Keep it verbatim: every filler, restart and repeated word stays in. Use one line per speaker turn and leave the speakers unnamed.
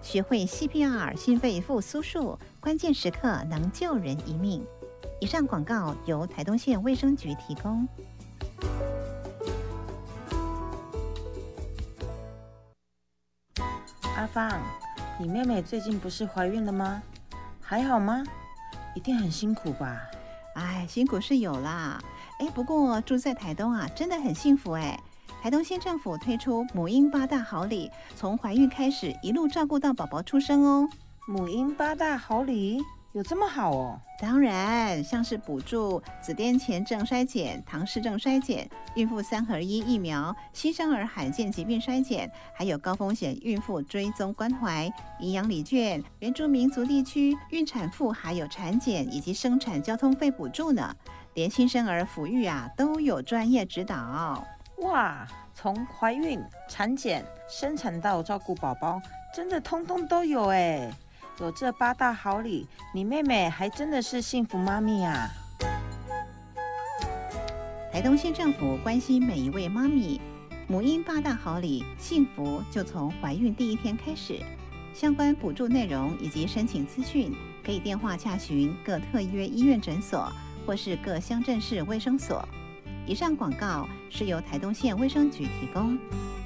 学会 C P R 心肺复苏术，关键时刻能救人一命。以上广告由台东县卫生局提供。
阿芳，你妹妹最近不是怀孕了吗？还好吗？一定很辛苦吧？
哎，辛苦是有啦。哎，不过住在台东啊，真的很幸福哎。台东县政府推出母婴八大好礼，从怀孕开始一路照顾到宝宝出生哦。
母婴八大好礼有这么好哦？
当然，像是补助子癫前症筛检、唐氏症筛检、孕妇三合一疫苗、新生儿罕见疾病筛检，还有高风险孕妇追踪关怀、营养礼券、原住民族地区孕产妇还有产检以及生产交通费补助呢。连新生儿抚育啊都有专业指导。
哇，从怀孕、产检、生产到照顾宝宝，真的通通都有哎！有这八大好礼，你妹妹还真的是幸福妈咪啊！
台东县政府关心每一位妈咪，母婴八大好礼，幸福就从怀孕第一天开始。相关补助内容以及申请资讯，可以电话洽询各特约医院诊所或是各乡镇市卫生所。以上广告是由台东县卫生局提供。